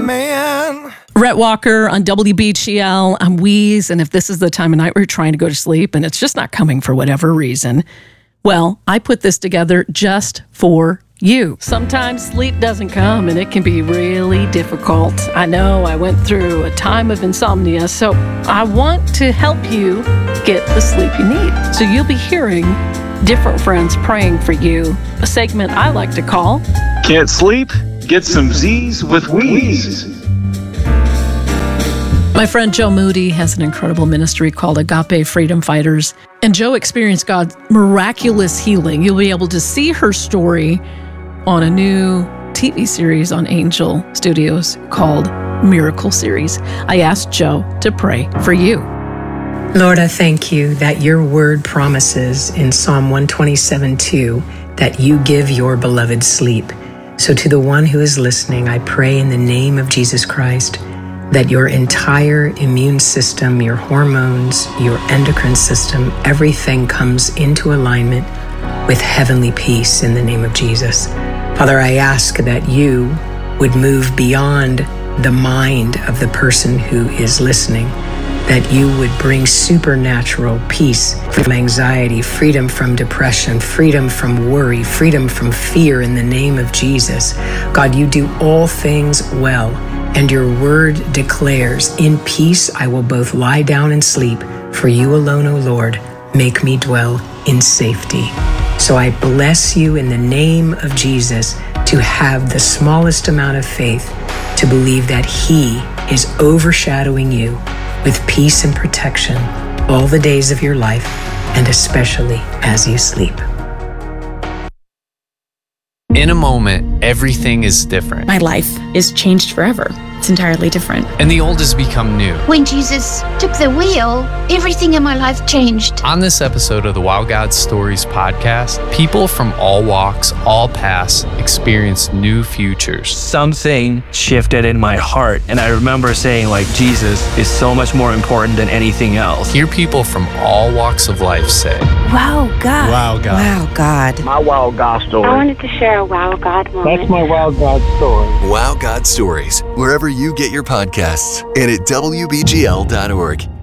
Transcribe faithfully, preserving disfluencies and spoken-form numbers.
man. Rhett Walker on W B G L. I'm Wheeze, and if this is the time of night where you're trying to go to sleep and it's just not coming for whatever reason, well, I put this together just for you. Sometimes sleep doesn't come, and it can be really difficult. I know I went through a time of insomnia, so I want to help you get the sleep you need. So you'll be hearing different friends praying for you, a segment I like to call Can't Sleep? Get Some Z's with Wheeze. My friend Joe Moody has an incredible ministry called Agape Freedom Fighters, and Joe experienced God's miraculous healing. You'll be able to see her story on a new T V series on Angel Studios called Miracle Series. I asked Joe to pray for you. Lord, I thank you that your word promises in Psalm one twenty-seven two that you give your beloved sleep. So to the one who is listening, I pray in the name of Jesus Christ that your entire immune system, your hormones, your endocrine system, everything comes into alignment with heavenly peace in the name of Jesus. Father, I ask that you would move beyond the mind of the person who is listening, that you would bring supernatural peace from anxiety, freedom from depression, freedom from worry, freedom from fear in the name of Jesus. God, you do all things well, and your word declares, in peace I will both lie down and sleep, for you alone, O Lord, make me dwell in safety. So I bless you in the name of Jesus to have the smallest amount of faith to believe that he is overshadowing you with peace and protection all the days of your life, and especially as you sleep. In a moment, everything is different. My life is changed forever. It's entirely different. And the old has become new. When Jesus took the wheel, everything in my life changed. On this episode of the Wow God Stories podcast, people from all walks, all paths, experience new futures. Something shifted in my heart, and I remember saying, like, Jesus is so much more important than anything else. Hear people from all walks of life say, Wow God. Wow God. Wow God. My Wow God story. I wanted to share a Wow God moment. That's my Wow God story. Wow God Stories, wherever you get your podcasts, and at W B G L dot org.